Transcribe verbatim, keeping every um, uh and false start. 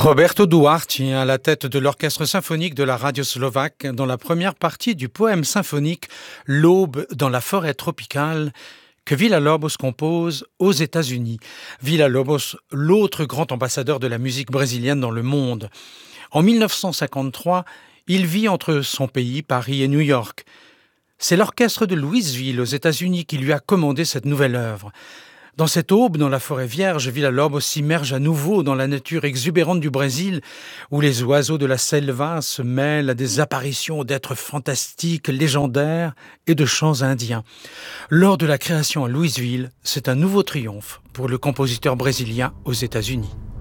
Roberto Duarte à la tête de l'orchestre symphonique de la radio slovaque dans la première partie du poème symphonique L'aube dans la forêt tropicale que Villa-Lobos compose aux États-Unis. Villa-Lobos, l'autre grand ambassadeur de la musique brésilienne dans le monde. En mille neuf cent cinquante-trois, il vit entre son pays, Paris et New York. C'est l'orchestre de Louisville aux États-Unis qui lui a commandé cette nouvelle œuvre. Dans cette aube, dans la forêt vierge, Villa-Lobos s'immerge à nouveau dans la nature exubérante du Brésil, où les oiseaux de la selva se mêlent à des apparitions d'êtres fantastiques, légendaires et de chants indiens. Lors de la création à Louisville, c'est un nouveau triomphe pour le compositeur brésilien aux États-Unis.